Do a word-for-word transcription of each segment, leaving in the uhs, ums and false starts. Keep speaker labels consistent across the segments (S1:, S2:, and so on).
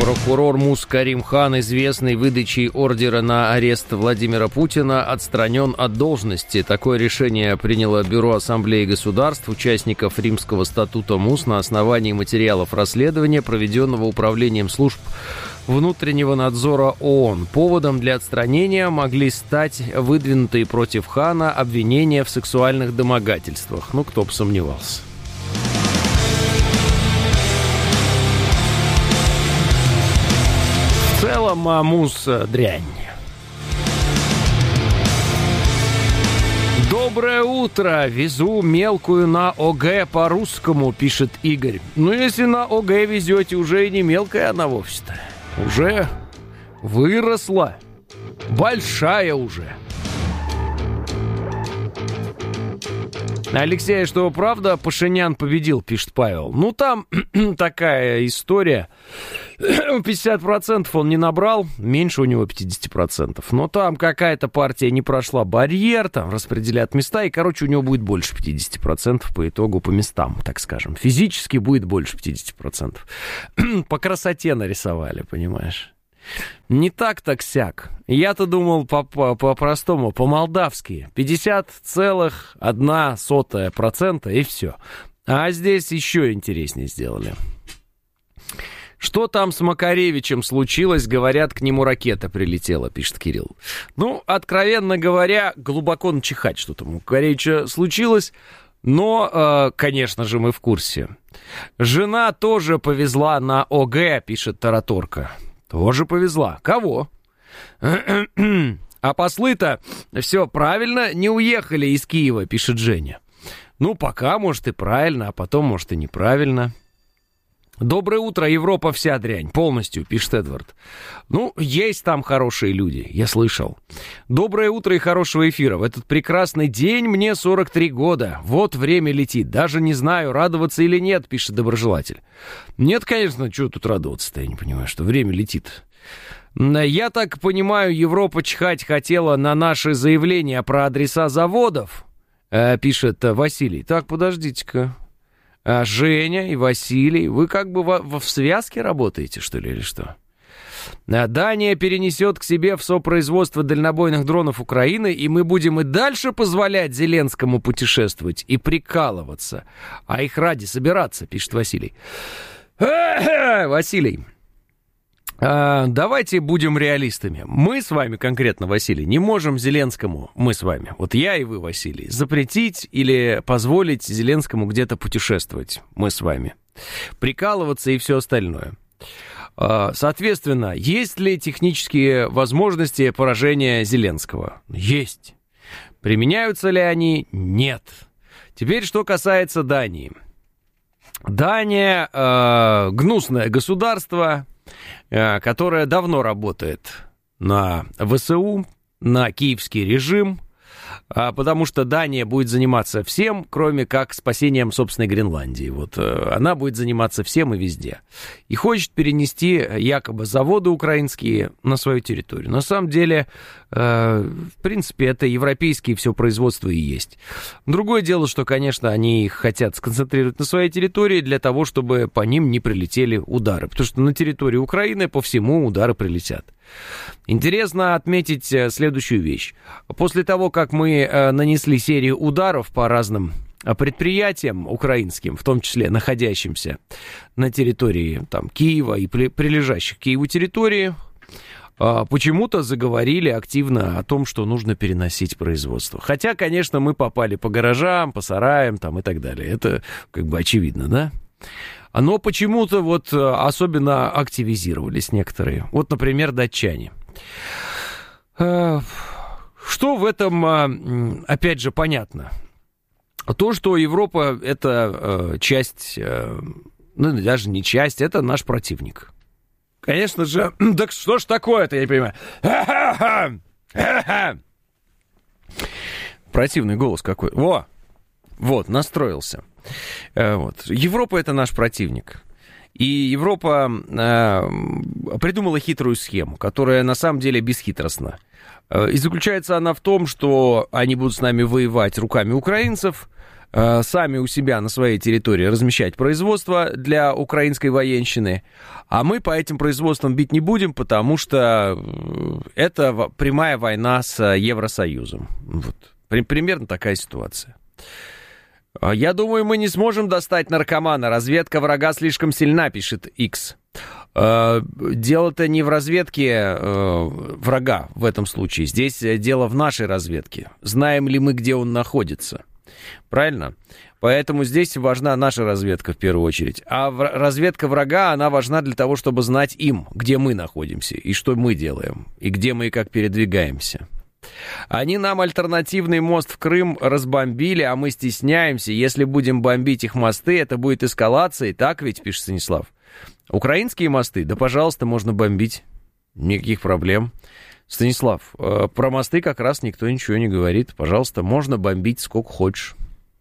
S1: Прокурор МУС Карим-хан, известный выдачей ордера на арест Владимира Путина, отстранен от должности. Такое решение приняло Бюро Ассамблеи государств, участников Римского статута МУС, на основании материалов расследования, проведенного Управлением служб внутреннего надзора ООН. Поводом для отстранения могли стать выдвинутые против хана обвинения в сексуальных домогательствах. Ну, кто бы сомневался. В целом, МУС дрянь. Доброе утро. Везу мелкую на ОГЭ по-русскому, пишет Игорь. Ну, если на ОГЭ везете, уже и не мелкая она вовсе-то. Уже выросла. Большая уже. Алексей, что правда, Пашинян победил, пишет Павел. Ну, там такая история. пятьдесят процентов он не набрал, меньше у него пятьдесят процентов. Но там какая-то партия не прошла барьер, там распределят места, и, короче, у него будет больше пятьдесят процентов по итогу, по местам, так скажем. Физически будет больше пятьдесят процентов. По красоте нарисовали, понимаешь? Не так-так сяк. Я-то думал по-простому, по-молдавски. пятьдесят целых одна сотая процента и все. А здесь еще интереснее сделали. Что там с Макаревичем случилось? Говорят, к нему ракета прилетела, пишет Кирилл. Ну, откровенно говоря, глубоко начихать, что там у Макаревича случилось. Но, э, конечно же, мы в курсе. Жена тоже повезла на ОГЭ, пишет Тараторка. Тоже повезла. Кого? А послы-то все правильно не уехали из Киева, пишет Женя. Ну, пока, может, и правильно, а потом, может, и неправильно. Доброе утро, Европа вся дрянь, полностью, пишет Эдвард. Ну, есть там хорошие люди, я слышал. Доброе утро и хорошего эфира. В этот прекрасный день мне сорок три года. Вот время летит. Даже не знаю, радоваться или нет, пишет доброжелатель. Нет, конечно, чего тут радоваться-то, я не понимаю, что время летит. Я так понимаю, Европа чихать хотела на наши заявления про адреса заводов, пишет Василий. Так, подождите-ка. А Женя и Василий, вы как бы в, в связке работаете, что ли, или что? Дания перенесет к себе в сопроизводство дальнобойных дронов Украины, и мы будем и дальше позволять Зеленскому путешествовать и прикалываться, а их ради собираться, пишет Василий. Василий, а, давайте будем реалистами. Мы с вами конкретно, Василий, не можем Зеленскому, мы с вами, вот я и вы, Василий, запретить или позволить Зеленскому где-то путешествовать, мы с вами, прикалываться и все остальное. А, соответственно, есть ли технические возможности поражения Зеленского? Есть. Применяются ли они? Нет. Теперь, что касается Дании. Дания э, гнусное государство, которая давно работает на ВСУ, на киевский режим, потому что Дания будет заниматься всем, кроме как спасением собственной Гренландии. Вот она будет заниматься всем и везде. И хочет перенести якобы заводы украинские на свою территорию. На самом деле, в принципе, это европейские все производство и есть. Другое дело, что, конечно, они их хотят сконцентрировать на своей территории для того, чтобы по ним не прилетели удары. Потому что на территории Украины по всему удары прилетят. Интересно отметить следующую вещь. После того, как мы нанесли серию ударов по разным предприятиям украинским, в том числе находящимся на территории там, Киева и прилежащих к Киеву территории, почему-то заговорили активно о том, что нужно переносить производство. Хотя, конечно, мы попали по гаражам, по сараям там, и так далее. Это как бы очевидно, да? Но почему-то вот особенно активизировались некоторые. Вот, например, датчане. Что в этом, опять же, понятно? То, что Европа — это часть, ну, даже не часть, это наш противник. Конечно же, так что ж такое-то, я не понимаю. Противный голос какой. Во! Вот, настроился. Вот. Европа — это наш противник. И Европа э, придумала хитрую схему, которая на самом деле бесхитростна. И заключается она в том, что они будут с нами воевать руками украинцев, сами у себя на своей территории размещать производство для украинской военщины, а мы по этим производствам бить не будем, потому что это прямая война с Евросоюзом. Вот. Примерно такая ситуация. Я думаю, мы не сможем достать наркомана. Разведка врага слишком сильна, пишет X. Дело-то не в разведке врага в этом случае. Здесь дело в нашей разведке. Знаем ли мы, где он находится? Правильно? Поэтому здесь важна наша разведка в первую очередь. А разведка врага, она важна для того, чтобы знать им, где мы находимся, и что мы делаем, и где мы и как передвигаемся. Они нам альтернативный мост в Крым разбомбили, а мы стесняемся. Если будем бомбить их мосты, это будет эскалацией. Так ведь, пишет Станислав. Украинские мосты, да, пожалуйста, можно бомбить. Никаких проблем. Станислав, про мосты как раз никто ничего не говорит. Пожалуйста, можно бомбить сколько хочешь.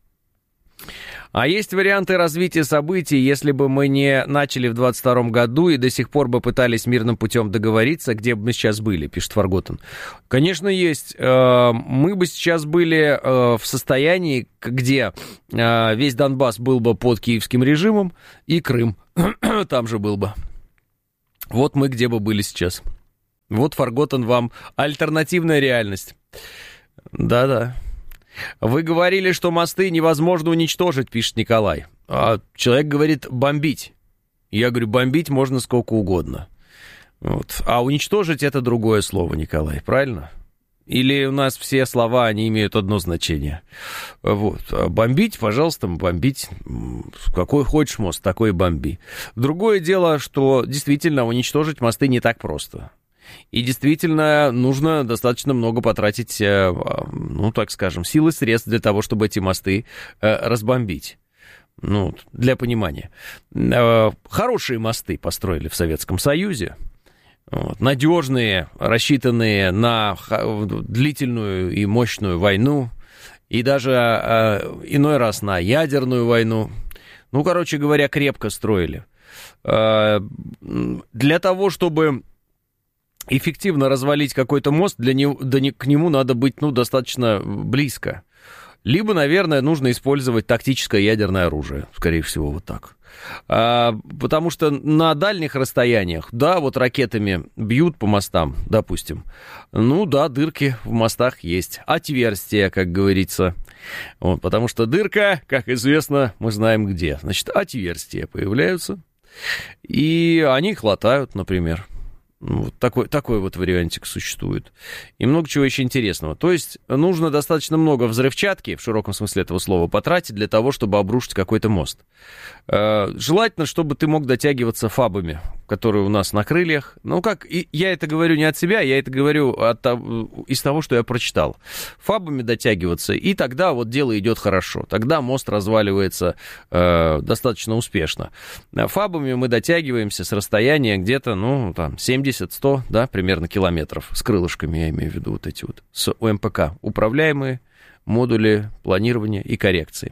S1: А есть варианты развития событий, если бы мы не начали в двадцать втором году и до сих пор бы пытались мирным путем договориться, где бы мы сейчас были, пишет Фарготен. Конечно, есть. Мы бы сейчас были в состоянии, где весь Донбасс был бы под киевским режимом, и Крым там же был бы. Вот мы где бы были сейчас. Вот, Фарготен, вам альтернативная реальность. Да-да. Вы говорили, что мосты невозможно уничтожить, пишет Николай. А человек говорит бомбить. Я говорю, бомбить можно сколько угодно. Вот. А уничтожить это другое слово, Николай, правильно? Или у нас все слова, они имеют одно значение. Вот. А бомбить, пожалуйста, бомбить. Какой хочешь мост, такой бомби. Другое дело, что действительно уничтожить мосты не так просто. И действительно нужно достаточно много потратить, ну, так скажем, сил и средств для того, чтобы эти мосты разбомбить. Ну, для понимания. Хорошие мосты построили в Советском Союзе. Вот, надежные, рассчитанные на длительную и мощную войну. И даже иной раз на ядерную войну. Ну, короче говоря, крепко строили. Для того, чтобы эффективно развалить какой-то мост, для него, да не, к нему надо быть, ну, достаточно близко. Либо, наверное, нужно использовать тактическое ядерное оружие, скорее всего, вот так. А, потому что на дальних расстояниях, да, вот ракетами бьют по мостам, допустим. Ну, да, дырки в мостах есть. Отверстия, как говорится. Вот, потому что дырка, как известно, мы знаем где. Значит, отверстия появляются, и они их латают, например. Вот такой, такой вот вариантик существует. И много чего еще интересного. То есть нужно достаточно много взрывчатки, в широком смысле этого слова, потратить для того, чтобы обрушить какой-то мост. Желательно, чтобы ты мог дотягиваться фабами, которые у нас на крыльях. Ну как, и я это говорю не от себя, я это говорю от, из того, что я прочитал. Фабами дотягиваться, и тогда вот дело идет хорошо. Тогда мост разваливается э, достаточно успешно. Фабами мы дотягиваемся с расстояния где-то, ну, там, семьдесят-сто, да, примерно километров. С крылышками, я имею в виду вот эти вот, с ОМПК. Управляемые модули планирования и коррекции.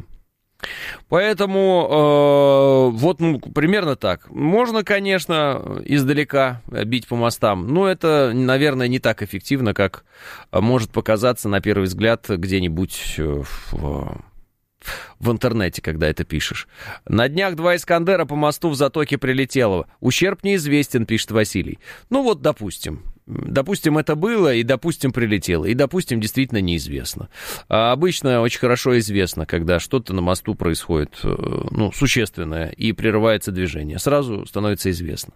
S1: Поэтому э, вот ну, примерно так. Можно, конечно, издалека бить по мостам, но это, наверное, не так эффективно, как может показаться на первый взгляд где-нибудь в, в интернете, когда это пишешь. На днях два «Искандера» по мосту в Затоке прилетело. Ущерб неизвестен, пишет Василий. Ну вот, допустим. Допустим, это было, и, допустим, прилетело, и, допустим, действительно неизвестно. А обычно очень хорошо известно, когда что-то на мосту происходит, ну, существенное, и прерывается движение. Сразу становится известно.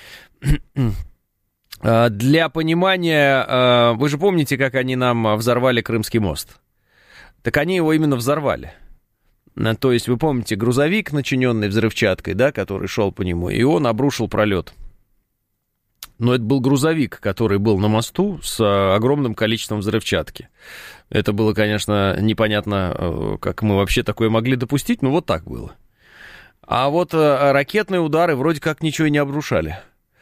S1: Для понимания, вы же помните, как они нам взорвали Крымский мост? Так они его именно взорвали. То есть, вы помните, грузовик, начиненный взрывчаткой, да, который шел по нему, и он обрушил пролет. Но это был грузовик, который был на мосту с огромным количеством взрывчатки. Это было, конечно, непонятно, как мы вообще такое могли допустить, но вот так было. А вот ракетные удары вроде как ничего и не обрушали.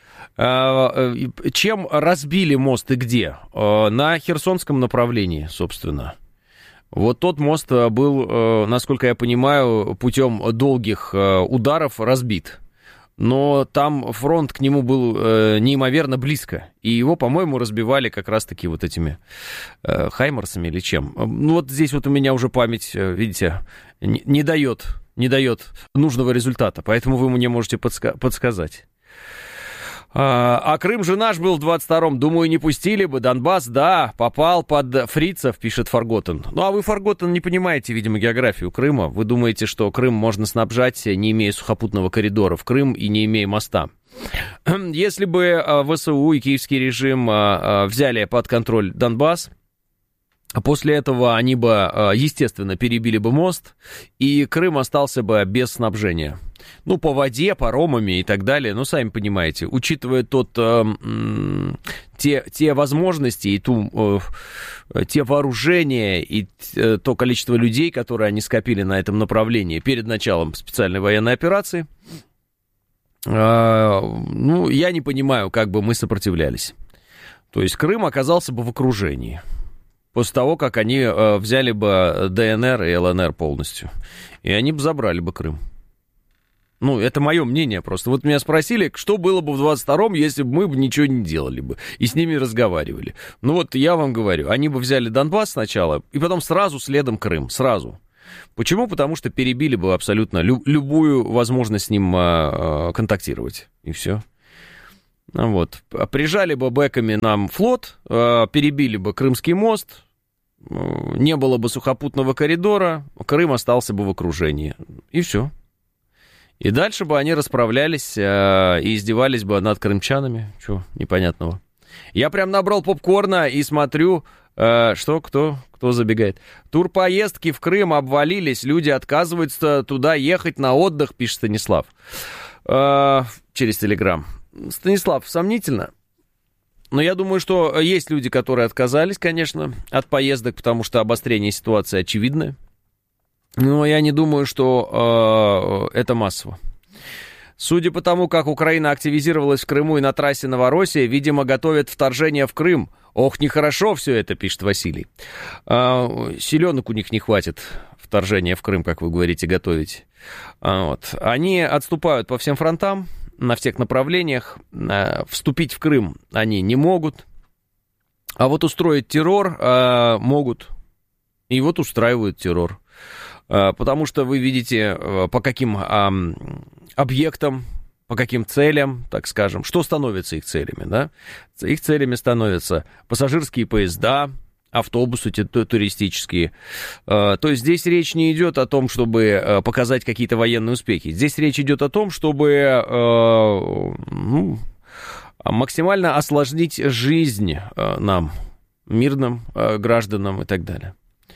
S1: Чем разбили мост и где? На Херсонском направлении, собственно. Вот тот мост был, насколько я понимаю, путем долгих ударов разбит. но там фронт к нему был э, неимоверно близко, и его, по-моему, разбивали как раз-таки вот этими э, хаймарсами или чем. Ну вот здесь вот у меня уже память, видите, не, не дает, не дает нужного результата, поэтому вы мне можете подска- подсказать. А, а Крым же наш был в двадцать втором, думаю, не пустили бы. Донбасс, да, попал под фрицев, пишет Форготтен. Ну, а вы, Форготтен, не понимаете, видимо, географию Крыма. Вы думаете, что Крым можно снабжать, не имея сухопутного коридора в Крым и не имея моста. Если бы ВСУ и киевский режим взяли под контроль Донбасс, после этого они бы, естественно, перебили бы мост, и Крым остался бы без снабжения. Ну, по воде, паромами и так далее. Ну, сами понимаете, учитывая тот, э, э, те, те возможности и ту, э, те вооружения и э, то количество людей, которые они скопили на этом направлении перед началом специальной военной операции, э, ну, я не понимаю, как бы мы сопротивлялись. То есть Крым оказался бы в окружении после того, как они э, взяли бы ДНР и ЛНР полностью. И они бы забрали бы Крым. Ну, это мое мнение просто. Вот меня спросили, что было бы в двадцать втором, если бы мы бы ничего не делали бы и с ними разговаривали. Ну, вот я вам говорю, они бы взяли Донбасс сначала, и потом сразу следом Крым, сразу. Почему? Потому что перебили бы абсолютно лю- любую возможность с ним а, а, контактировать, и все. Вот. Прижали бы бэками нам флот, а, перебили бы Крымский мост, а, не было бы сухопутного коридора, Крым остался бы в окружении, и все. И дальше бы они расправлялись э, и издевались бы над крымчанами. Чего непонятного. Я прям набрал попкорна и смотрю, э, что, кто, кто забегает. Турпоездки в Крым обвалились, люди отказываются туда ехать на отдых, пишет Станислав. Э, через Телеграм. Станислав, сомнительно. Но я думаю, что есть люди, которые отказались, конечно, от поездок, потому что обострение ситуации очевидное. Но я не думаю, что э, это массово. Судя по тому, как Украина активизировалась в Крыму и на трассе Новороссия, видимо, готовят вторжение в Крым. Ох, нехорошо все это, пишет Василий. Э, селенок у них не хватит вторжения в Крым, как вы говорите, готовить. А, вот. Они отступают по всем фронтам, на всех направлениях. Э, вступить в Крым они не могут. А вот устроить террор э, могут. И вот устраивают террор. Потому что вы видите, по каким а, объектам, по каким целям, так скажем, что становится их целями, да? Их целями становятся пассажирские поезда, автобусы туристические. То есть здесь речь не идет о том, чтобы показать какие-то военные успехи. Здесь речь идет о том, чтобы ну, максимально осложнить жизнь нам, мирным гражданам и так далее.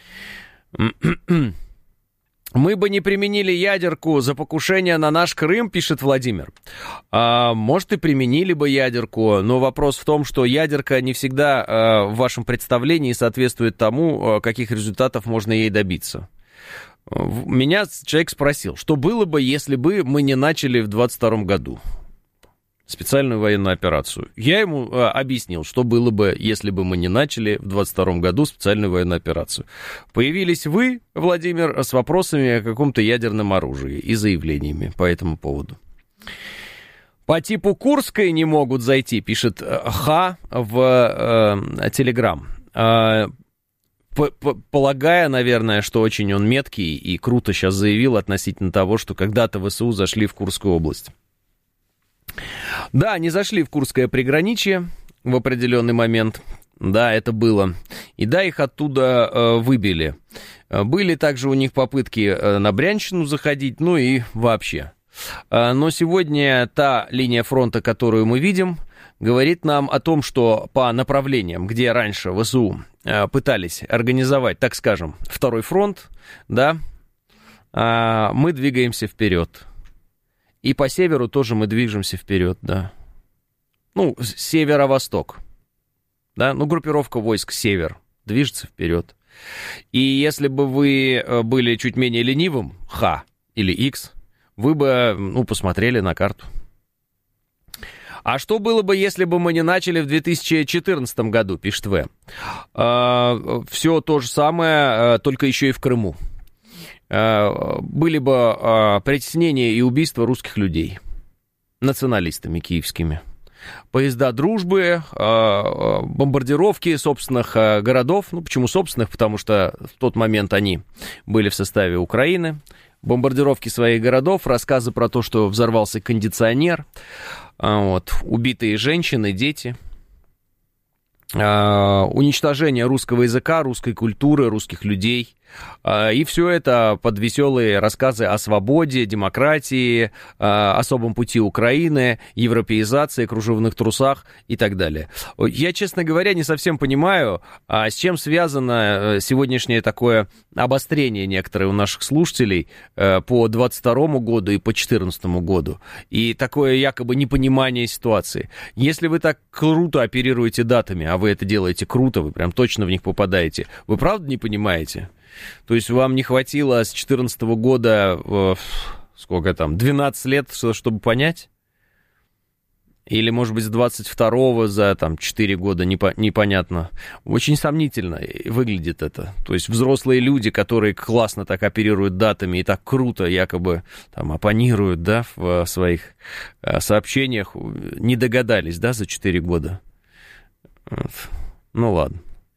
S1: Мы бы не применили ядерку за покушение на наш Крым, пишет Владимир. А, может, и применили бы ядерку, но вопрос в том, что ядерка не всегда а, в вашем представлении соответствует тому, а, каких результатов можно ей добиться. Меня человек спросил, что было бы, если бы мы не начали в двадцать втором году специальную военную операцию. Я ему а, объяснил, что было бы, если бы мы не начали в двадцать втором году специальную военную операцию. Появились вы, Владимир, с вопросами о каком-то ядерном оружии и заявлениями по этому поводу. По типу Курской не могут зайти, пишет Ха в э, Телеграм. Э, полагая, наверное, что очень он меткий и круто сейчас заявил относительно того, что когда-то ВСУ зашли в Курскую область. Да, они зашли в Курское приграничье в определенный момент. Да, это было. И да, их оттуда э, выбили. Были также у них попытки э, на Брянщину заходить, ну и вообще. Э, но сегодня та линия фронта, которую мы видим, говорит нам о том, что по направлениям, где раньше ВСУ э, пытались организовать, так скажем, второй фронт, да, э, мы двигаемся вперед. И по северу тоже мы движемся вперед, да. Ну, северо-восток. Да, ну, группировка войск север движется вперед. И если бы вы были чуть менее ленивым, Х или X, вы бы, ну, посмотрели на карту. А что было бы, если бы мы не начали в две тысячи четырнадцатом году, пишет В. А, все то же самое, только еще и в Крыму. Были бы а, притеснения и убийства русских людей. националистами киевскими. Поезда дружбы, бомбардировки собственных городов. Ну, почему собственных? Потому что в тот момент они были в составе Украины. Бомбардировки своих городов, рассказы про то, что взорвался кондиционер, вот, убитые женщины, дети. Уничтожение русского языка, русской культуры, русских людей. И все это под веселые рассказы о свободе, демократии, особом пути Украины, европеизации, кружевных трусах и так далее. Я, честно говоря, не совсем понимаю, с чем связано сегодняшнее такое обострение некоторые у наших слушателей по двадцать второму году и по четырнадцатому году. И такое якобы непонимание ситуации. Если вы так круто оперируете датами, а вы это делаете круто, вы прям точно в них попадаете, вы правда не понимаете? То есть вам не хватило с четырнадцатого года, э, сколько там, двенадцать лет, чтобы понять? Или, может быть, с двадцать второго за там, четыре года, непо- непонятно. Очень сомнительно выглядит это. То есть взрослые люди, которые классно так оперируют датами и так круто якобы там, оппонируют, да, в своих э, сообщениях, не догадались, да, за четыре года. Вот. Ну, ладно.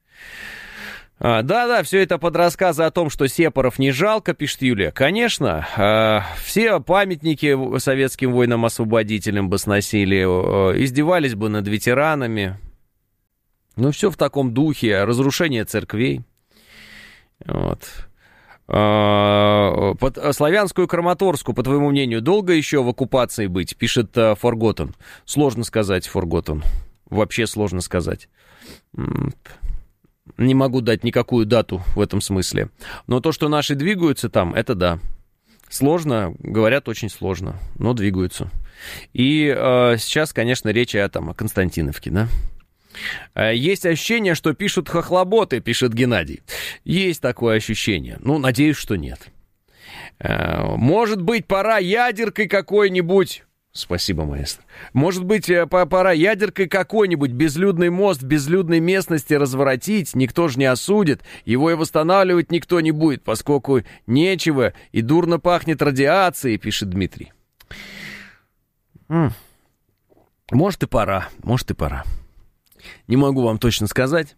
S1: Да-да, все это под рассказы о том, что сепаров не жалко, пишет Юлия. Конечно, все памятники советским воинам-освободителям бы сносили, издевались бы над ветеранами. Ну, все в таком духе, разрушение церквей. Вот. Под Славянскую Краматорску, по твоему мнению, долго еще в оккупации быть, пишет Forgotten. Сложно сказать, Forgotten. Вообще сложно сказать. Не могу дать никакую дату в этом смысле. Но то, что наши двигаются там, это да. Сложно, говорят, очень сложно, но двигаются. И э, сейчас, конечно, речь о, там, о Константиновке, да. Есть ощущение, что пишут хохлоботы, пишет Геннадий. Есть такое ощущение. Ну, надеюсь, что нет. Может быть, пора ядеркой какой-нибудь... Спасибо, маэстро. Может быть, пора ядеркой какой-нибудь безлюдный мост в безлюдной местности разворотить, никто же не осудит, его и восстанавливать никто не будет, поскольку нечего и дурно пахнет радиацией, пишет Дмитрий. М-м. Может и пора, может и пора. Не могу вам точно сказать.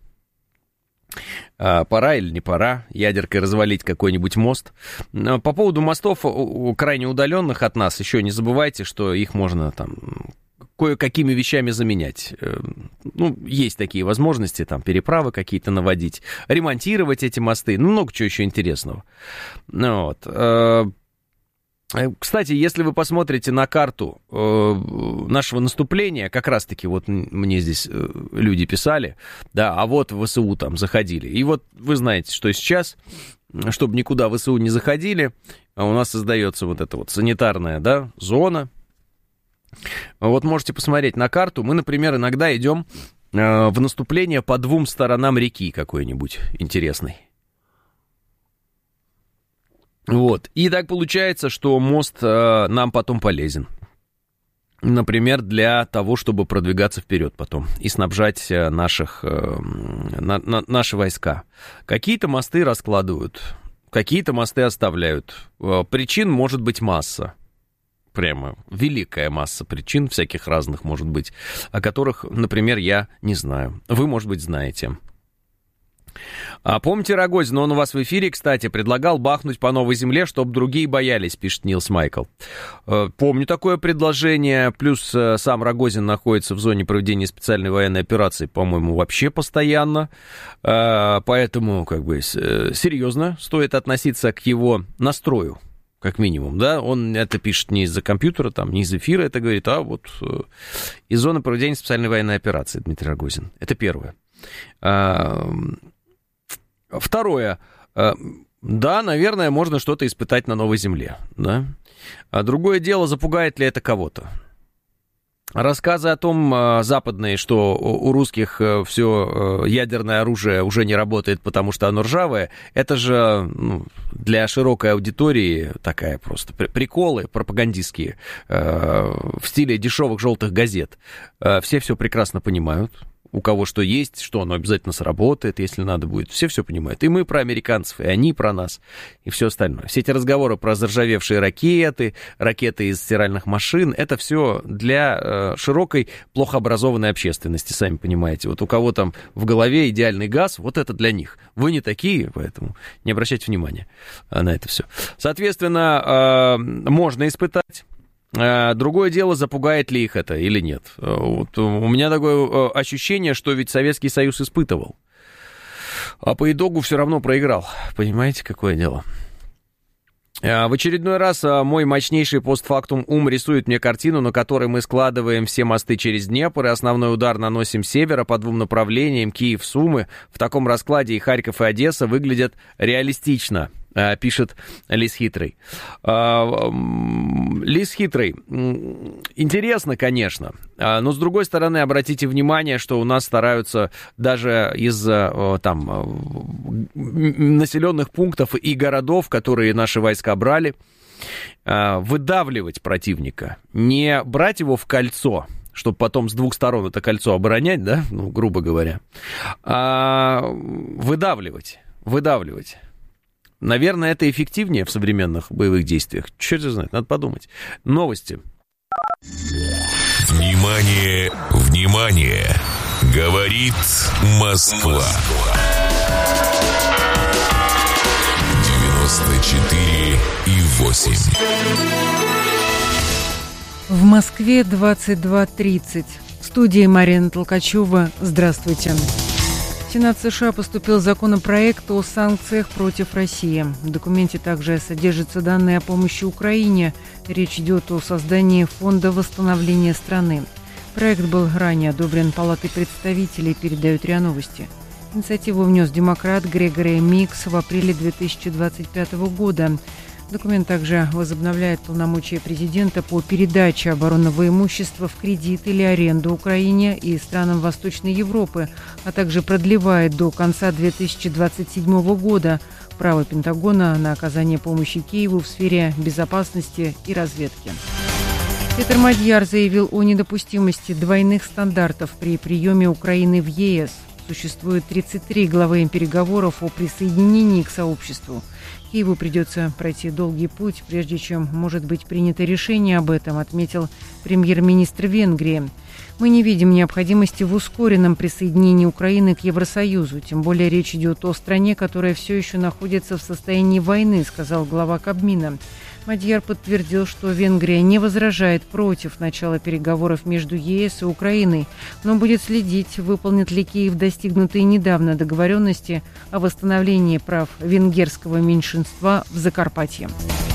S1: Пора или не пора ядеркой развалить какой-нибудь мост. По поводу мостов, крайне удаленных от нас, еще не забывайте, что их можно там кое-какими вещами заменять. Ну, есть такие возможности, там, переправы какие-то наводить, ремонтировать эти мосты, ну, много чего еще интересного. Ну, вот. Кстати, если вы посмотрите на карту э, нашего наступления, как раз-таки вот мне здесь э, люди писали, да, а вот в ВСУ там заходили. И вот вы знаете, что сейчас, чтобы никуда в ВСУ не заходили, у нас создается вот эта вот санитарная, да, зона. Вот можете посмотреть на карту. Мы, например, иногда идем э, в наступление по двум сторонам реки какой-нибудь интересной. Вот. И так получается, что мост э, нам потом полезен. Например, для того, чтобы продвигаться вперед потом и снабжать наших, э, на, на, наши войска. Какие-то мосты раскладывают, какие-то мосты оставляют. Э, причин может быть масса. Прямо великая масса причин всяких разных может быть, о которых, например, я не знаю. Вы, может быть, знаете. А помните Рогозин, он у вас в эфире, кстати, предлагал бахнуть по Новой Земле, чтобы другие боялись, пишет Нилс Майкл. Помню такое предложение, плюс сам Рогозин находится в зоне проведения специальной военной операции, по-моему, вообще постоянно, поэтому, как бы, серьезно стоит относиться к его настрою, как минимум, да, он это пишет не из-за компьютера, там, не из эфира, это говорит, а вот из зоны проведения специальной военной операции, Дмитрий Рогозин. Это первое. Второе. Да, наверное, можно что-то испытать на Новой Земле. Да? А другое дело, запугает ли это кого-то. Рассказы о том, западные, что у русских все ядерное оружие уже не работает, потому что оно ржавое, это же ну, для широкой аудитории такая просто приколы пропагандистские в стиле дешевых желтых газет. Все все прекрасно понимают. у кого что есть, что оно обязательно сработает, если надо будет. Все все понимают. И мы про американцев, и они про нас, и все остальное. Все эти разговоры про заржавевшие ракеты, ракеты из стиральных машин, это все для э, широкой, плохо образованной общественности, сами понимаете. Вот у кого там в голове идеальный газ, вот это для них. Вы не такие, поэтому не обращайте внимания на это все. Соответственно, э, можно испытать. Другое дело, запугает ли их это или нет. Вот у меня такое ощущение, что ведь Советский Союз испытывал, а по итогу все равно проиграл. Понимаете, какое дело? В очередной раз мой мощнейший постфактум ум рисует мне картину, на которой мы складываем все мосты через Днепр, и основной удар наносим с севера по двум направлениям, Киев-Сумы. В таком раскладе и Харьков, и Одесса выглядят реалистично, пишет Лис Хитрый. Лис Хитрый, интересно, конечно, но, с другой стороны, обратите внимание, что у нас стараются даже из там населенных пунктов и городов, которые наши войска брали, выдавливать противника, не брать его в кольцо, чтобы потом с двух сторон это кольцо оборонять, да, ну, грубо говоря, а выдавливать, выдавливать. Наверное, это эффективнее в современных боевых действиях. Черт знает, надо подумать. Новости.
S2: Внимание, внимание! Говорит Москва. девяносто четыре и восемь.
S3: В Москве двадцать два тридцать. В студии Марина Толкачева. Здравствуйте. В Сенат США поступил законопроект о санкциях против России. В документе также содержатся данные о помощи Украине. Речь идет о создании фонда восстановления страны. Проект был ранее одобрен Палатой представителей, передают РИА Новости. Инициативу внес демократ Грегори Микс в апреле две тысячи двадцать пятого года. Документ также возобновляет полномочия президента по передаче оборонного имущества в кредит или аренду Украине и странам Восточной Европы, а также продлевает до конца две тысячи двадцать седьмого года право Пентагона на оказание помощи Киеву в сфере безопасности и разведки. Петр Мадьяр заявил о недопустимости двойных стандартов при приеме Украины в ЕС. Существует тридцать три главы переговоров о присоединении к сообществу. Киеву придется пройти долгий путь, прежде чем может быть принято решение об этом, отметил премьер-министр Венгрии. Мы не видим необходимости в ускоренном присоединении Украины к Евросоюзу, тем более речь идет о стране, которая все еще находится в состоянии войны, сказал глава Кабмина. Мадьяр подтвердил, что Венгрия не возражает против начала переговоров между ЕС и Украиной, но будет следить, выполнит ли Киев достигнутые недавно договоренности о восстановлении прав венгерского меньшинства в Закарпатье.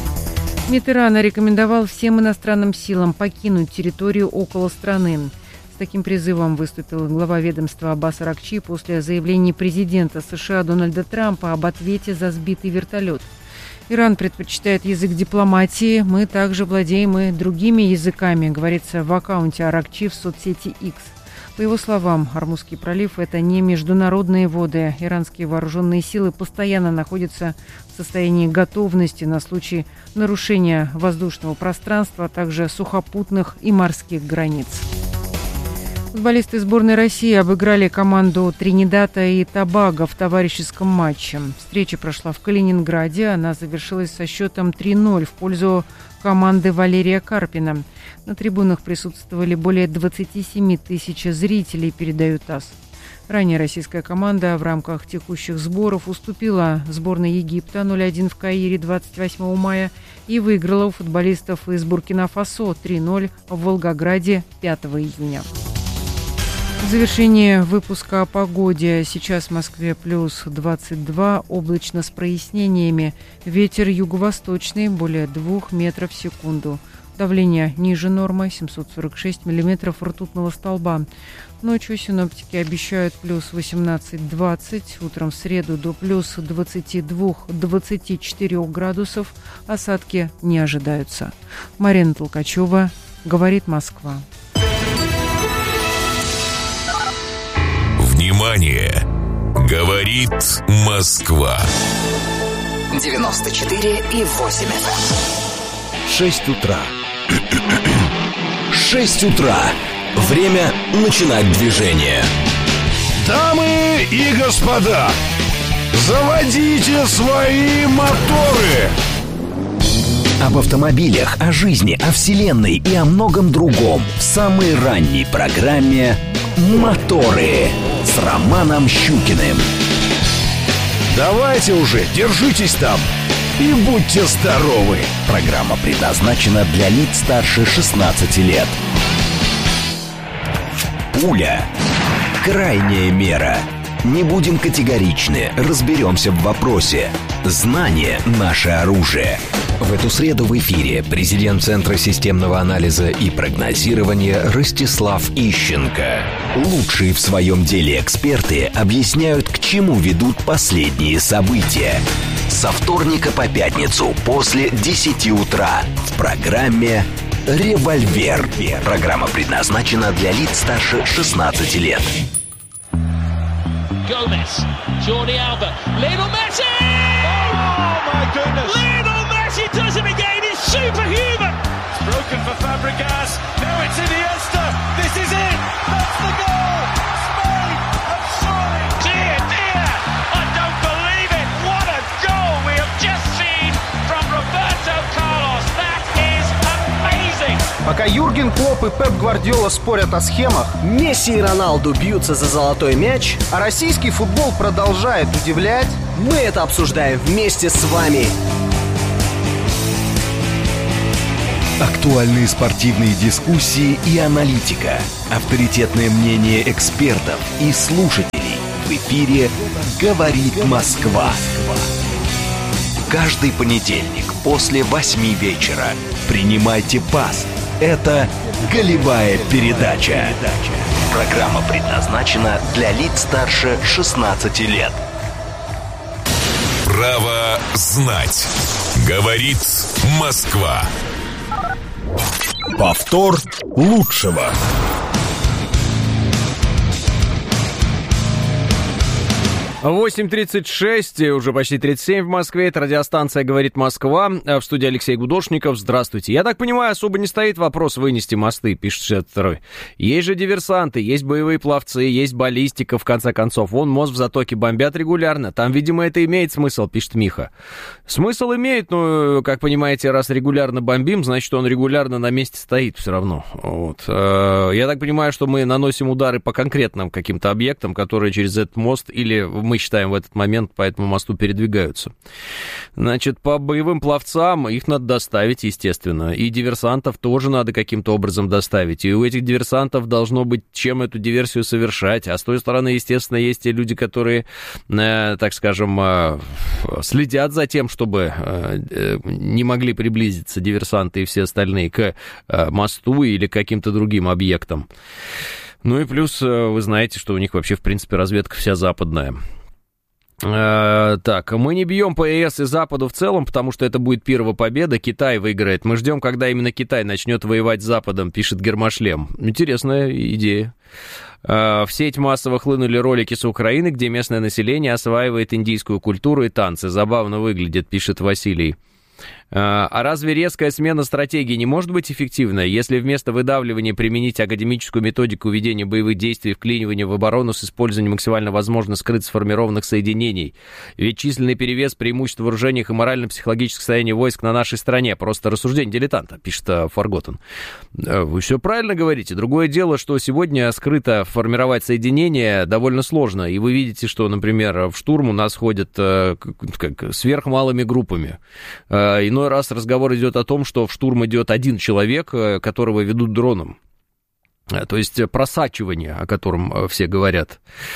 S3: МИД Ирана рекомендовал всем иностранным силам покинуть территорию около страны. С таким призывом выступил глава ведомства Аббас Аракчи после заявлений президента США Дональда Трампа об ответе за сбитый вертолет. Иран предпочитает язык дипломатии, мы также владеем и другими языками, говорится в аккаунте Аракчи в соцсети X. По его словам, Ормузский пролив – это не международные воды. Иранские вооруженные силы постоянно находятся в состоянии готовности на случай нарушения воздушного пространства, а также сухопутных и морских границ. Футболисты сборной России обыграли команду Тринидада и Тобаго в товарищеском матче. Встреча прошла в Калининграде. Она завершилась со счетом три ноль в пользу команды Валерия Карпина. На трибунах присутствовали более двадцать семь тысяч зрителей, передают ТАСС. Ранее российская команда в рамках текущих сборов уступила сборной Египта ноль один в Каире двадцать восьмого мая и выиграла у футболистов из Буркина-Фасо три ноль в Волгограде пятого июня. В завершение выпуска о погоде. Сейчас в Москве плюс двадцать два, облачно с прояснениями. Ветер юго-восточный, более двух метров в секунду. Давление ниже нормы, семьсот сорок шесть миллиметров ртутного столба. Ночью синоптики обещают плюс восемнадцать двадцать, утром в среду до плюс двадцать два двадцать четыре градусов. Осадки не ожидаются. Марина Толкачева, говорит Москва.
S2: Внимание! Говорит Москва.
S4: девяносто четыре и восемь эф эм.
S5: шесть утра. шесть утра. Время начинать движение. Дамы и господа, заводите свои моторы!
S6: Об автомобилях, о жизни, о вселенной и о многом другом в самой ранней программе «Моторы» с Романом Щукиным.
S5: Давайте уже, держитесь там и будьте здоровы!
S6: Программа предназначена для лиц старше шестнадцати лет. Пуля. Крайняя мера. Не будем категоричны, разберемся в вопросе. Знание – наше оружие. В эту среду в эфире президент Центра системного анализа и прогнозирования Ростислав Ищенко. Лучшие в своем деле эксперты объясняют, к чему ведут последние события. Со вторника по пятницу после десяти утра в программе «Револьвер». Программа предназначена для лиц старше шестнадцати лет.
S7: Gomez, Jordi Alba, Lionel Messi! Oh my goodness! Lionel Messi does it again, he's superhuman! It's broken for Fabregas, now it's Iniesta, this is it! That's the goal! Spain have surely... Dear, dear! I don't believe it! What a goal we have just seen from Roberto Carlos! That is amazing!
S8: Пока Юрген Клопп и Пеп Гвардиола спорят о схемах, Месси и Роналду бьются за золотой мяч, а российский футбол продолжает удивлять, мы это обсуждаем вместе с вами.
S6: Актуальные спортивные дискуссии и аналитика. Авторитетное мнение экспертов и слушателей. В эфире «Говорит Москва». Каждый понедельник после восьми вечера принимайте пас. Это «Голевая передача». Программа предназначена для лиц старше шестнадцати лет.
S2: Право знать. Говорит Москва.
S5: Повтор лучшего.
S1: восемь тридцать шесть, уже почти тридцать семь в Москве. Это радиостанция «Говорит Москва». В студии Алексей Гудошников. Здравствуйте. Я так понимаю, особо не стоит вопрос вынести мосты, пишет шестьдесят второй. Есть же диверсанты, есть боевые пловцы, есть баллистика, в конце концов. Вон мост в Затоке бомбят регулярно. Там, видимо, это имеет смысл, пишет Миха. Смысл имеет, но, как понимаете, раз регулярно бомбим, значит, он регулярно на месте стоит все равно. Вот. Я так понимаю, что мы наносим удары по конкретным каким-то объектам, которые через этот мост или мы считаем в этот момент по этому мосту передвигаются. Значит, по боевым пловцам их надо доставить, естественно. И диверсантов тоже надо каким-то образом доставить. И у этих диверсантов должно быть чем эту диверсию совершать. А с той стороны, естественно, есть те люди, которые, э, так скажем, э, следят за тем, чтобы э, не могли приблизиться диверсанты и все остальные к э, мосту или к каким-то другим объектам. Ну и плюс вы знаете, что у них вообще, в принципе, разведка вся западная. Э, так, мы не бьем по ЕС и Западу в целом, потому что это будет первая победа, Китай выиграет. Мы ждем, когда именно Китай начнет воевать с Западом, пишет Гермошлем. Интересная идея. Э, в сеть массово хлынули ролики с Украины, где местное население осваивает индийскую культуру и танцы. Забавно выглядит, пишет Василий. А разве резкая смена стратегии не может быть эффективной, если вместо выдавливания применить академическую методику ведения боевых действий, вклинивания в оборону с использованием максимально возможно скрыто сформированных соединений? Ведь численный перевес, преимущество в вооружениях и морально-психологическое состояние войск на нашей стране. Просто рассуждение дилетанта, пишет Фарготен. Вы все правильно говорите. Другое дело, что сегодня скрыто формировать соединения довольно сложно. И вы видите, что, например, в штурм у нас ходят как, сверхмалыми группами. Иной раз разговор идет о том, что в штурм идет один человек, которого ведут дроном. То есть просачивание, о котором все говорят.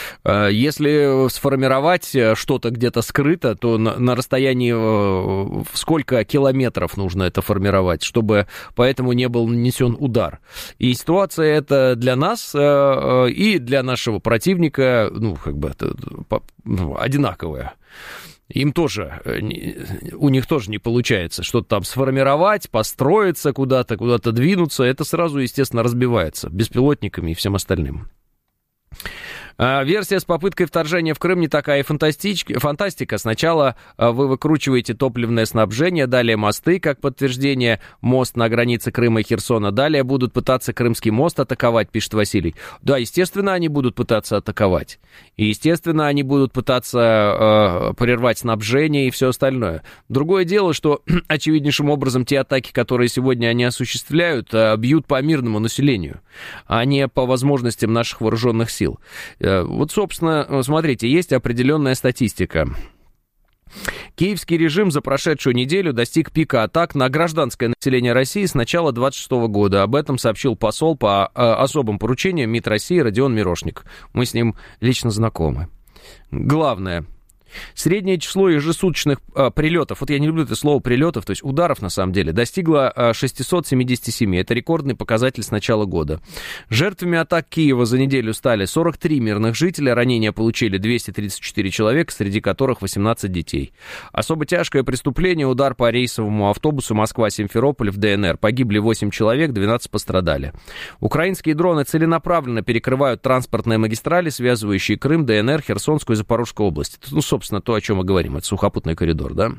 S1: Если сформировать что-то где-то скрыто, то на, на расстоянии в сколько километров нужно это формировать, чтобы поэтому не был нанесен удар. И ситуация эта для нас и для нашего противника, ну, как бы, ну, одинаковая. Им тоже, у них тоже не получается что-то там сформировать, построиться куда-то, куда-то двинуться. Это сразу, естественно, разбивается беспилотниками и всем остальным. Версия с попыткой вторжения в Крым не такая фантастика. Сначала вы выкручиваете топливное снабжение, далее мосты, как подтверждение, мост на границе Крыма и Херсона. Далее будут пытаться Крымский мост атаковать, пишет Василий. Да, естественно, они будут пытаться атаковать. И, естественно, они будут пытаться э, прервать снабжение и все остальное. Другое дело, что очевиднейшим образом те атаки, которые сегодня они осуществляют, э, бьют по мирному населению, а не по возможностям наших вооруженных сил. Вот, собственно, смотрите, есть определенная статистика. Киевский режим за прошедшую неделю достиг пика атак на гражданское население России с начала двадцать шестого года. Об этом сообщил посол по особым поручениям МИД России Родион Мирошник. Мы с ним лично знакомы. Главное. Среднее число ежесуточных а, прилетов, вот я не люблю это слово прилетов, то есть ударов на самом деле, достигло а, шестьсот семьдесят семь. Это рекордный показатель с начала года. Жертвами атак Киева за неделю стали сорок три мирных жителя, ранения получили двести тридцать четыре человека, среди которых восемнадцать детей. Особо тяжкое преступление — удар по рейсовому автобусу Москва-Симферополь в ДНР. Погибли восемь человек, двенадцать пострадали. Украинские дроны целенаправленно перекрывают транспортные магистрали, связывающие Крым, ДНР, Херсонскую и Запорожскую области. Ну, собственно, то, о чем мы говорим, это сухопутный коридор, да?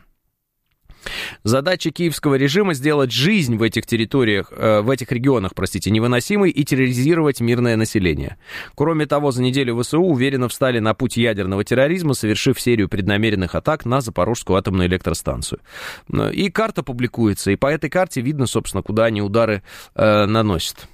S1: Задача киевского режима — сделать жизнь в этих территориях, э, в этих регионах, простите, невыносимой и терроризировать мирное население. Кроме того, за неделю ВСУ уверенно встали на путь ядерного терроризма, совершив серию преднамеренных атак на Запорожскую атомную электростанцию. И карта публикуется, и по этой карте видно, собственно, куда они удары э, наносят.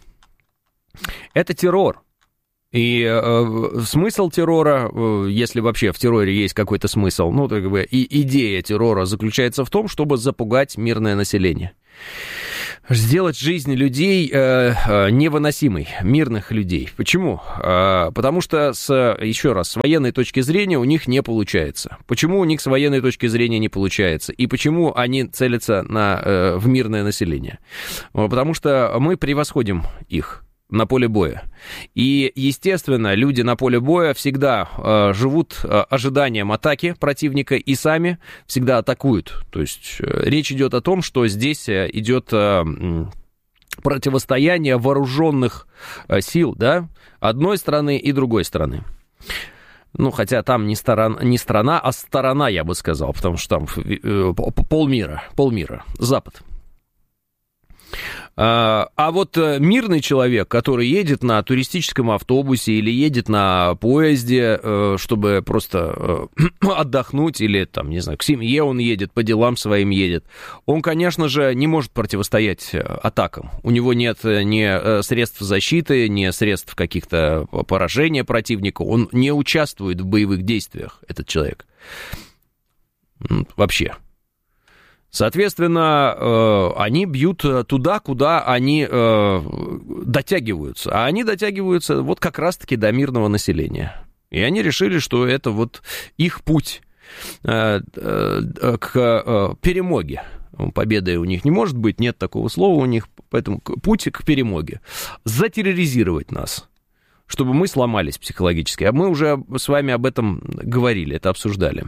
S1: Это террор. И э, смысл террора, э, если вообще в терроре есть какой-то смысл, ну, как бы, и идея террора заключается в том, чтобы запугать мирное население. Сделать жизнь людей э, э, невыносимой, мирных людей. Почему? Э, потому что, с, еще раз, с военной точки зрения у них не получается. Почему у них с военной точки зрения не получается? И почему они целятся на, э, в мирное население? Потому что мы превосходим их на поле боя. И, естественно, люди на поле боя всегда э, живут э, ожиданием атаки противника и сами всегда атакуют. То есть э, речь идет о том, что здесь э, идет э, противостояние вооруженных э, сил, да, одной стороны и другой стороны. Ну, хотя там не, сторон, не страна, а сторона, я бы сказал, потому что там э, полмира, полмира, Запад. А вот мирный человек, который едет на туристическом автобусе или едет на поезде, чтобы просто отдохнуть, или, там, не знаю, к семье он едет, по делам своим едет, он, конечно же, не может противостоять атакам. У него нет ни средств защиты, ни средств каких-то поражения противника. Он не участвует в боевых действиях, этот человек. Вообще. Соответственно, они бьют туда, куда они дотягиваются. А они дотягиваются вот как раз-таки до мирного населения. И они решили, что это вот их путь к перемоге. Победы у них не может быть, нет такого слова у них, поэтому путь к перемоге. Затерроризировать нас, чтобы мы сломались психологически. А мы уже с вами об этом говорили, это обсуждали.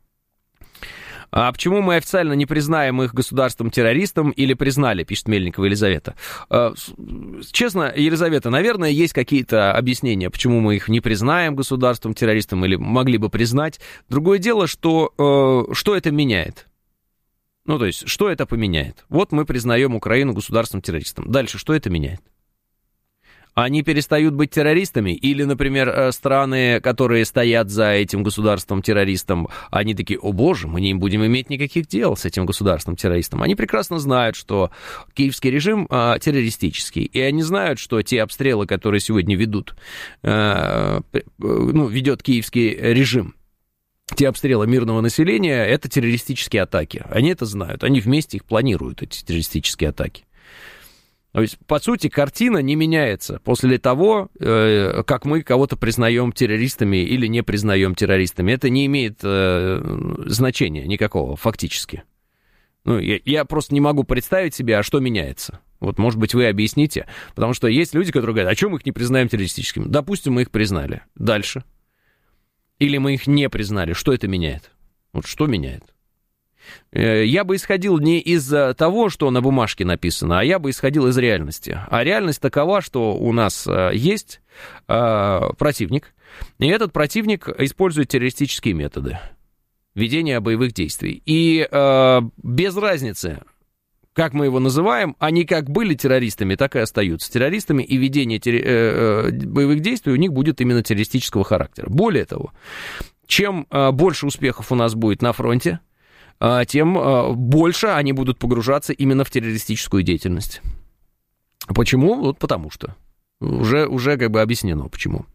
S1: А почему мы официально не признаем их государством-террористом или признали, пишет Мельникова Елизавета? Честно, Елизавета, наверное, есть какие-то объяснения, почему мы их не признаем государством-террористом или могли бы признать. Другое дело, что, что это меняет. Ну, то есть, что это поменяет? Вот мы признаем Украину государством-террористом. Дальше, что это меняет? Они перестают быть террористами? Или, например, страны, которые стоят за этим государством-террористом, они такие: о боже, мы не будем иметь никаких дел с этим государством-террористом. Они прекрасно знают, что киевский режим а, террористический, и они знают, что те обстрелы, которые сегодня ведут, а, ну, ведет киевский режим, те обстрелы мирного населения, это террористические атаки. Они это знают, они вместе их планируют, эти террористические атаки. То есть, по сути, картина не меняется после того, э, как мы кого-то признаем террористами или не признаем террористами. Это не имеет э, значения никакого, фактически. Ну, я, я просто не могу представить себе, а что меняется. Вот, может быть, вы объясните. Потому что есть люди, которые говорят: а чем мы их не признаем террористическими? Допустим, мы их признали. Дальше. Или мы их не признали. Что это меняет? Вот что меняет? Я бы исходил не из того, что на бумажке написано, а я бы исходил из реальности. А реальность такова, что у нас есть противник, И этот противник использует террористические методы ведения боевых действий. И э, без разницы, как мы его называем, они как были террористами, так и остаются террористами, и ведение терри... э, боевых действий у них будет именно террористического характера. Более того, чем э, больше успехов у нас будет на фронте, э, тем э, больше они будут погружаться именно в террористическую деятельность. Почему? Вот потому что. Уже, уже как бы объяснено, почему.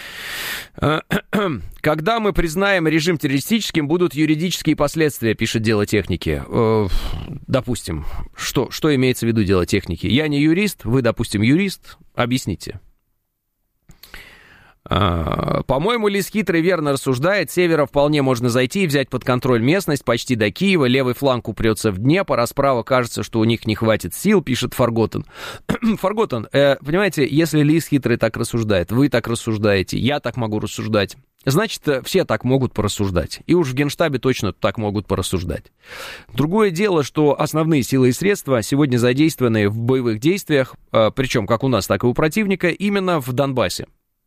S1: Когда мы признаем режим террористическим, будут юридические последствия, пишет Дело техники. Допустим, что, что имеется в виду Дело техники? Я не юрист, вы, допустим, юрист. Объясните. По-моему, Лис хитрый верно рассуждает. С севера вполне можно зайти и взять под контроль местность почти до Киева. Левый фланг упрется в Днепр, а справа кажется, что у них не хватит сил, пишет Фарготен. Фарготен, э, понимаете, если Лис хитрый так рассуждает, вы так рассуждаете, я так могу рассуждать, значит, все так могут порассуждать. И уж в Генштабе точно так могут порассуждать. Другое дело, что основные силы и средства сегодня задействованы в боевых действиях, э, причем как у нас, так и у противника, именно в Донбассе.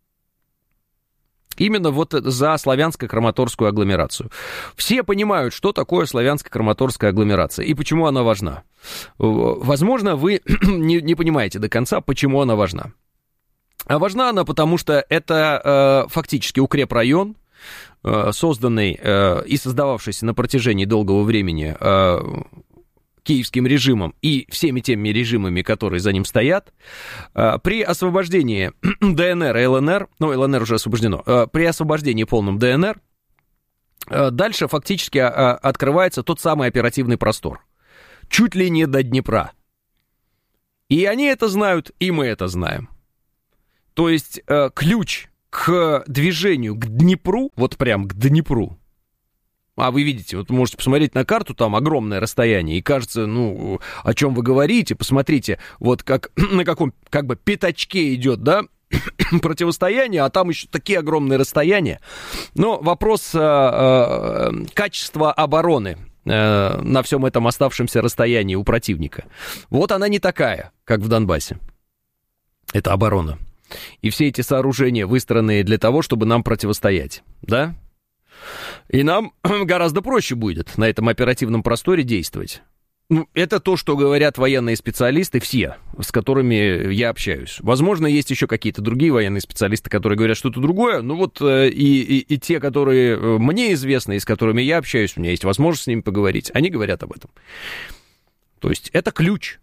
S1: Именно вот за славянско-краматорскую агломерацию. Все понимают, что такое славянско-краматорская агломерация и почему она важна. Возможно, вы не, не понимаете до конца, почему она важна. А важна она потому, что это э, фактически укрепрайон, э, созданный э, и создававшийся на протяжении долгого времени э, киевским режимом и всеми теми режимами, которые за ним стоят, при освобождении ДНР и ЛНР, ну, ЛНР уже освобождено, при освобождении полном ДНР, дальше фактически открывается тот самый оперативный простор, чуть ли не до Днепра. И они это знают, и мы это знаем. То есть ключ к движению к Днепру, вот прям к Днепру, а вы видите, вот можете посмотреть на карту, там огромное расстояние, и кажется, ну, о чем вы говорите, посмотрите, вот как на каком, как бы, пятачке идет, да, противостояние, а там еще такие огромные расстояния. Но вопрос э, э, качества обороны э, на всем этом оставшемся расстоянии у противника. Вот она не такая, как в Донбассе. Это оборона. И все эти сооружения выстроены для того, чтобы нам противостоять, да? И нам гораздо проще будет на этом оперативном просторе действовать. Ну, это то, что говорят военные специалисты, все, с которыми я общаюсь. Возможно, есть еще какие-то другие военные специалисты, которые говорят что-то другое, но вот и, и, и те, которые мне известны, и с которыми я общаюсь, у меня есть возможность с ними поговорить, они говорят об этом. То есть это ключ.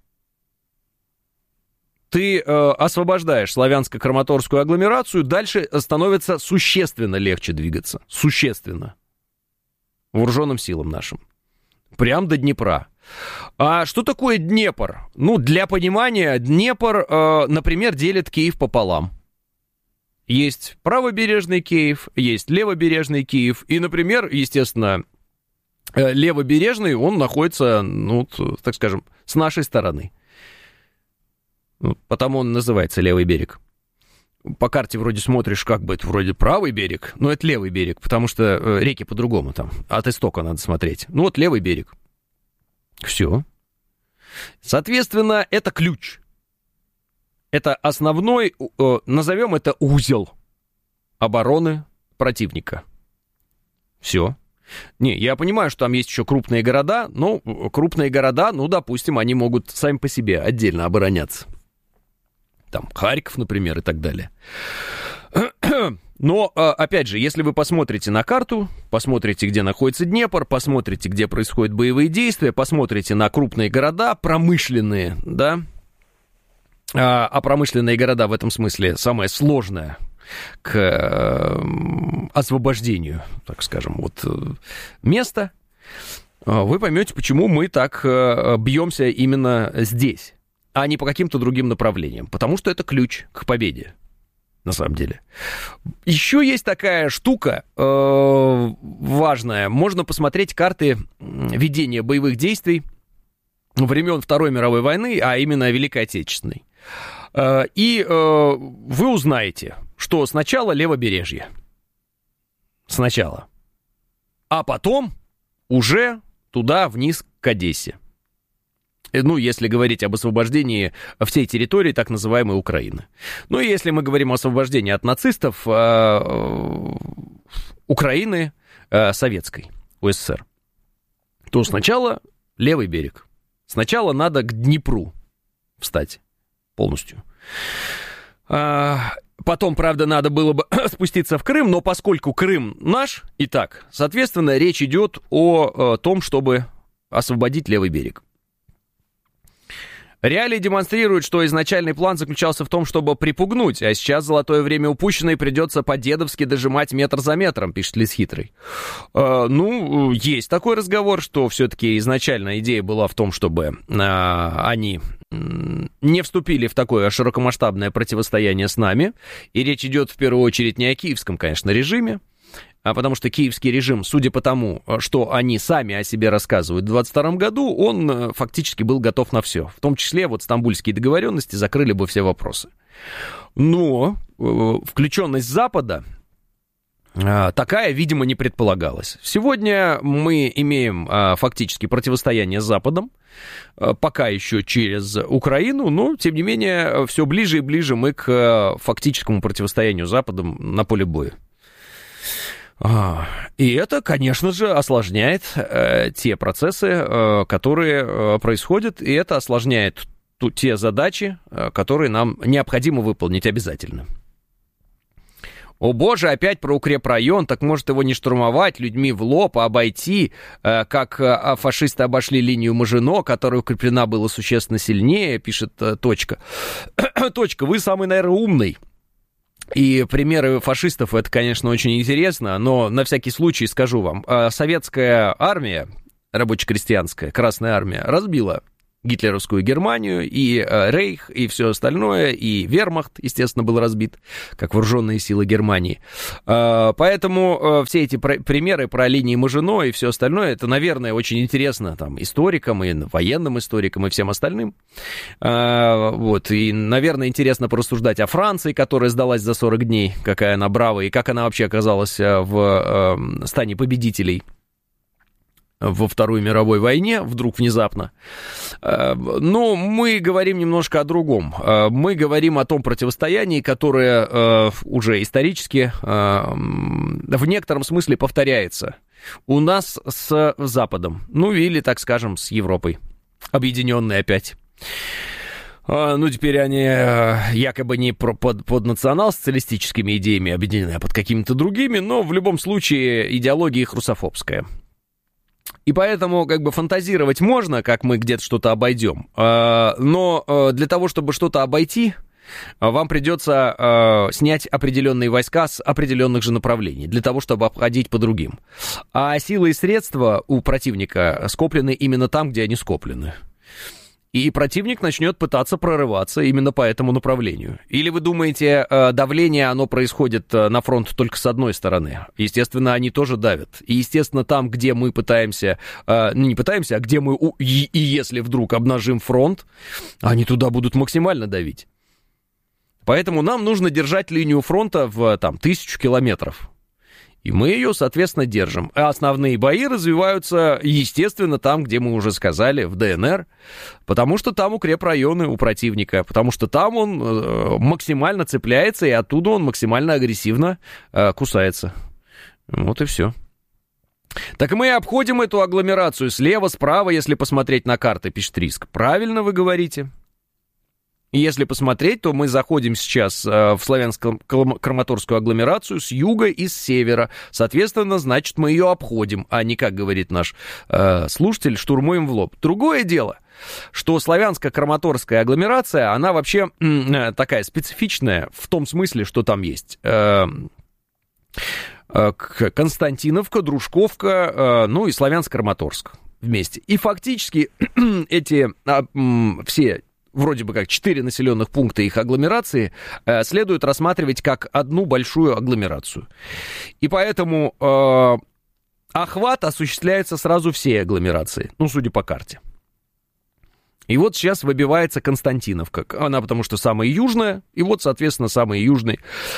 S1: Ты э, освобождаешь славянско-краматорскую агломерацию, дальше становится существенно легче двигаться. Существенно. Вооруженным силам нашим. Прям до Днепра. А что такое Днепр? Ну, для понимания, Днепр, э, например, делит Киев пополам. Есть правобережный Киев, есть левобережный Киев. И, например, естественно, э, левобережный, он находится, ну, так скажем, с нашей стороны. Потому он называется левый берег. По карте вроде смотришь, как бы это вроде правый берег, но это левый берег, потому что реки по-другому там. От истока надо смотреть. Ну вот левый берег. Все. Соответственно, это ключ. Это основной, назовем это узел обороны противника. Все. Не, я понимаю, что там есть еще крупные города, но крупные города, ну, допустим, они могут сами по себе отдельно обороняться. Там Харьков, например, и так далее. Но, опять же, если вы посмотрите на карту, посмотрите, где находится Днепр, посмотрите, где происходят боевые действия, посмотрите на крупные города, промышленные, да, а, а промышленные города в этом смысле самое сложное к э, освобождению, так скажем, вот место, вы поймете, почему мы так э, бьемся именно здесь, а не по каким-то другим направлениям. Потому что это ключ к победе, на самом деле. Еще есть такая штука э, важная. Можно посмотреть карты ведения боевых действий времен Второй мировой войны, а именно Великой Отечественной. Э, и э, вы узнаете, что сначала левобережье. Сначала. А потом уже туда, вниз, к Одессе. Ну, если говорить об освобождении всей территории так называемой Украины. Ну, и если мы говорим о освобождении от нацистов э, Украины э, советской, УССР, то сначала левый берег. Сначала надо к Днепру встать полностью. А, потом, правда, надо было бы спуститься в Крым, но поскольку Крым наш, и так, соответственно, речь идет о, о том, чтобы освободить левый берег. Реалии демонстрируют, что изначальный план заключался в том, чтобы припугнуть, а сейчас золотое время упущено и придется по-дедовски дожимать метр за метром, пишет Лис Хитрый. Э, ну, есть такой разговор, что все-таки изначально идея была в том, чтобы э, они не вступили в такое широкомасштабное противостояние с нами, и речь идет в первую очередь не о киевском, конечно, режиме, а потому что киевский режим, судя по тому, что они сами о себе рассказывают в двадцать втором году, он фактически был готов на все. В том числе вот стамбульские договоренности закрыли бы все вопросы. Но включенность Запада такая, видимо, не предполагалась. Сегодня мы имеем фактически противостояние с Западом, пока еще через Украину, но, тем не менее, все ближе и ближе мы к фактическому противостоянию с Западом на поле боя. И это, конечно же, осложняет э, те процессы, э, которые э, происходят, и это осложняет ту, те задачи, э, которые нам необходимо выполнить обязательно. О боже, опять про укрепрайон, так может его не штурмовать, людьми в лоб, а обойти, э, как э, фашисты обошли линию Мажино, которая укреплена была существенно сильнее, пишет э, Точка. Точка, вы самый, наверное, умный. И примеры фашистов, это, конечно, очень интересно, но на всякий случай скажу вам. Советская армия, рабоче-крестьянская, Красная армия, разбила гитлеровскую Германию, и Рейх, и все остальное, и Вермахт, естественно, был разбит, как вооруженные силы Германии. Поэтому все эти примеры про линии Мажино и все остальное, это, наверное, очень интересно там историкам, и военным историкам, и всем остальным. Вот, и, наверное, интересно порассуждать о Франции, которая сдалась за сорок дней, какая она бравая, и как она вообще оказалась в стане победителей во Второй мировой войне, вдруг внезапно. Но мы говорим немножко о другом. Мы говорим о том противостоянии, которое уже исторически в некотором смысле повторяется у нас с Западом. Ну, или, так скажем, с Европой. Объединенной опять. Ну, теперь они якобы не под, под национал-социалистическими идеями объединены, а под какими-то другими, но в любом случае идеология их русофобская. И поэтому как бы фантазировать можно, как мы где-то что-то обойдем, но для того, чтобы что-то обойти, вам придется снять определенные войска с определенных же направлений, для того, чтобы обходить по другим. А силы и средства у противника скоплены именно там, где они скоплены. И противник начнет пытаться прорываться именно по этому направлению. Или вы думаете, давление, оно происходит на фронт только с одной стороны? Естественно, они тоже давят. И, естественно, там, где мы пытаемся, ну, не пытаемся, а где мы, и, и если вдруг обнажим фронт, они туда будут максимально давить. Поэтому нам нужно держать линию фронта в, там, тысячу километров. И мы ее, соответственно, держим. А основные бои развиваются, естественно, там, где мы уже сказали, в ДНР, потому что там укрепрайоны у противника, потому что там он максимально цепляется, и оттуда он максимально агрессивно кусается. Вот и все. Так мы обходим эту агломерацию слева, справа, если посмотреть на карты, пишет Риск. Правильно вы говорите. И если посмотреть, то мы заходим сейчас в славянско-краматорскую агломерацию с юга и с севера. Соответственно, значит, мы ее обходим, а не, как говорит наш э, слушатель, штурмуем в лоб. Другое дело, что славянско-краматорская агломерация, она вообще э, такая специфичная в том смысле, что там есть э, э, Константиновка, Дружковка, э, ну и Славянск-Краматорск вместе. И фактически эти э, э, все... вроде бы как четыре населенных пункта их агломерации э, следует рассматривать как одну большую агломерацию. И поэтому э, охват осуществляется сразу всей агломерации, ну, судя по карте. И вот сейчас выбивается Константиновка, она потому что самая южная, и вот, соответственно, самый южный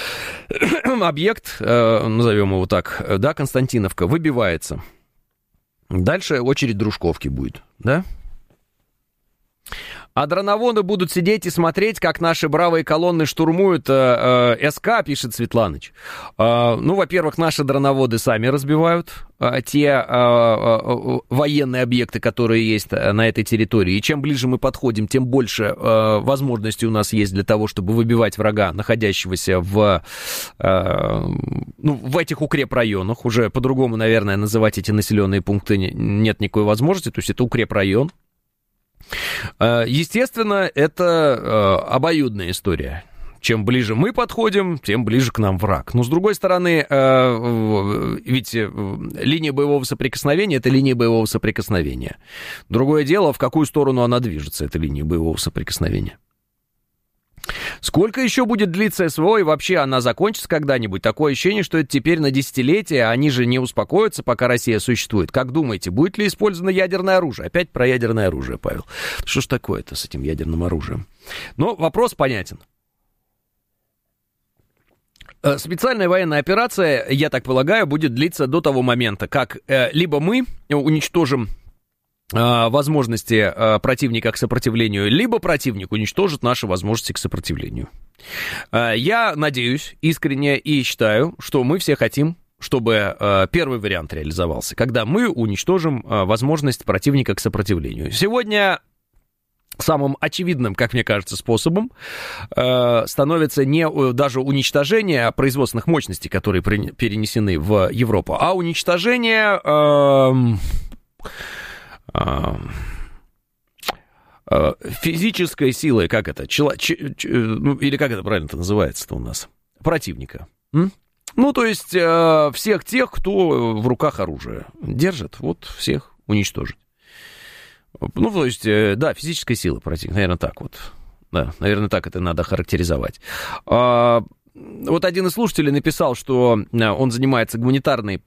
S1: объект, э, назовем его так, да, Константиновка, выбивается. Дальше очередь Дружковки будет, да? А дроноводы будут сидеть и смотреть, как наши бравые колонны штурмуют э, э, СК, пишет Светланыч. Э, ну, во-первых, наши дроноводы сами разбивают э, те э, э, военные объекты, которые есть на этой территории. И чем ближе мы подходим, тем больше э, возможностей у нас есть для того, чтобы выбивать врага, находящегося в, э, ну, в этих укрепрайонах. Уже по-другому, наверное, называть эти населенные пункты нет никакой возможности. То есть это укрепрайон. Естественно, это обоюдная история. Чем ближе мы подходим, тем ближе к нам враг. Но, с другой стороны, ведь линия боевого соприкосновения — это линия боевого соприкосновения. Другое дело, в какую сторону она движется, эта линия боевого соприкосновения. Сколько еще будет длиться СВО, и вообще она закончится когда-нибудь? Такое ощущение, что это теперь на десятилетия, они же не успокоятся, пока Россия существует. Как думаете, будет ли использовано ядерное оружие? Опять про ядерное оружие, Павел. Что ж такое-то с этим ядерным оружием? Но вопрос понятен. Специальная военная операция, я так полагаю, будет длиться до того момента, как э, либо мы уничтожим возможности противника к сопротивлению, либо противник уничтожит наши возможности к сопротивлению. Я надеюсь искренне и считаю, что мы все хотим, чтобы первый вариант реализовался, когда мы уничтожим возможность противника к сопротивлению. Сегодня самым очевидным, как мне кажется, способом становится не даже уничтожение производственных мощностей, которые перенесены в Европу, а уничтожение физической силой, как это, Чело, ч, ч, ну, или как это правильно-то называется-то у нас, противника. М? Ну, то есть э, всех тех, кто в руках оружие держит, вот всех уничтожить. Ну, то есть, э, да, физической силы противника, наверное, так вот. Да, наверное, так это надо характеризовать. А, вот один из слушателей написал, что он занимается гуманитарной